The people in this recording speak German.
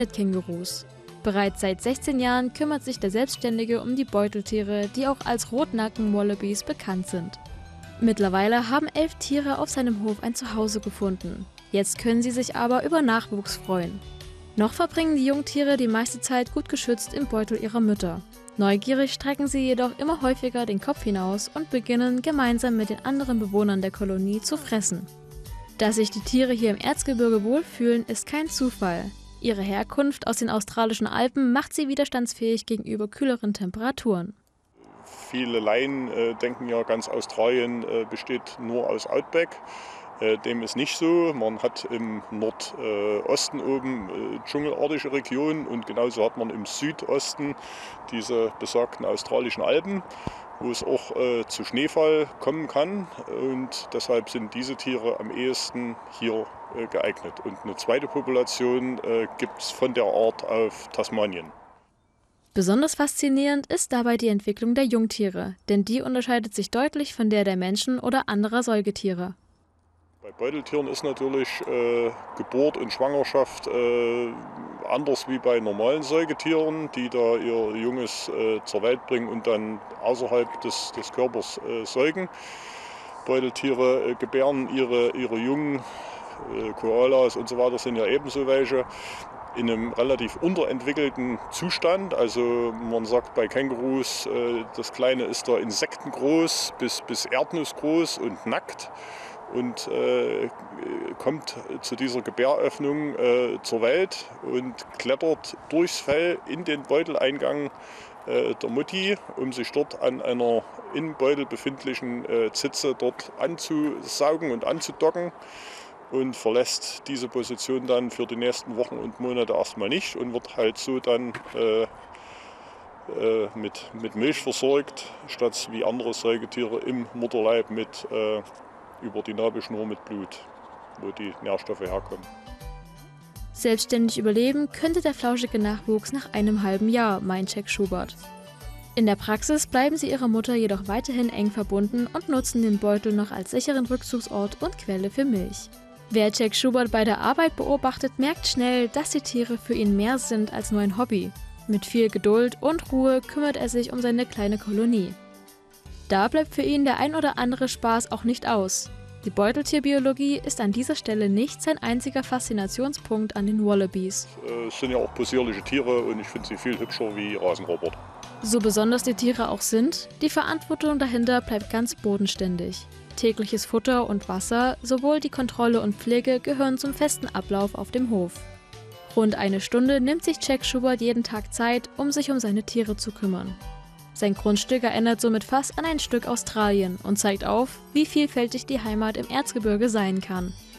Kängurus. Bereits seit 16 Jahren kümmert sich der Selbstständige um die Beuteltiere, die auch als Rotnacken-Wallabies bekannt sind. Mittlerweile haben 11 Tiere auf seinem Hof ein Zuhause gefunden. Jetzt können sie sich aber über Nachwuchs freuen. Noch verbringen die Jungtiere die meiste Zeit gut geschützt im Beutel ihrer Mütter. Neugierig strecken sie jedoch immer häufiger den Kopf hinaus und beginnen gemeinsam mit den anderen Bewohnern der Kolonie zu fressen. Dass sich die Tiere hier im Erzgebirge wohlfühlen, ist kein Zufall. Ihre Herkunft aus den australischen Alpen macht sie widerstandsfähig gegenüber kühleren Temperaturen. Viele Laien denken ja, ganz Australien besteht nur aus Outback. Dem ist nicht so. Man hat im Nordosten oben dschungelartige Regionen und genauso hat man im Südosten diese besagten australischen Alpen, wo es auch zu Schneefall kommen kann. Und deshalb sind diese Tiere am ehesten hier geeignet. Und eine zweite Population gibt es von der Art auf Tasmanien. Besonders faszinierend ist dabei die Entwicklung der Jungtiere, denn die unterscheidet sich deutlich von der Menschen oder anderer Säugetiere. Bei Beuteltieren ist natürlich Geburt und Schwangerschaft anders wie bei normalen Säugetieren, die da ihr Junges zur Welt bringen und dann außerhalb des Körpers säugen. Beuteltiere gebären ihre Jungen, Koalas und so weiter sind ja ebenso welche, in einem relativ unterentwickelten Zustand. Also man sagt bei Kängurus, das Kleine ist da insektengroß bis erdnussgroß und nackt und kommt zu dieser Gebäröffnung zur Welt und klettert durchs Fell in den Beuteleingang der Mutti, um sich dort an einer im Beutel befindlichen Zitze dort anzusaugen und anzudocken. Und verlässt diese Position dann für die nächsten Wochen und Monate erstmal nicht und wird halt so dann mit Milch versorgt, statt wie andere Säugetiere im Mutterleib mit über die Nabelschnur mit Blut, wo die Nährstoffe herkommen. Selbstständig überleben könnte der flauschige Nachwuchs nach einem halben Jahr, meint Jack Schubert. In der Praxis bleiben sie ihrer Mutter jedoch weiterhin eng verbunden und nutzen den Beutel noch als sicheren Rückzugsort und Quelle für Milch. Wer Jack Schubert bei der Arbeit beobachtet, merkt schnell, dass die Tiere für ihn mehr sind als nur ein Hobby. Mit viel Geduld und Ruhe kümmert er sich um seine kleine Kolonie. Da bleibt für ihn der ein oder andere Spaß auch nicht aus. Die Beuteltierbiologie ist an dieser Stelle nicht sein einziger Faszinationspunkt an den Wallabies. Es sind ja auch possierliche Tiere und ich finde sie viel hübscher wie Rasenroboter. So besonders die Tiere auch sind, die Verantwortung dahinter bleibt ganz bodenständig. Tägliches Futter und Wasser, sowohl die Kontrolle und Pflege gehören zum festen Ablauf auf dem Hof. Rund eine Stunde nimmt sich Jack Schubert jeden Tag Zeit, um sich um seine Tiere zu kümmern. Sein Grundstück erinnert somit fast an ein Stück Australien und zeigt auf, wie vielfältig die Heimat im Erzgebirge sein kann.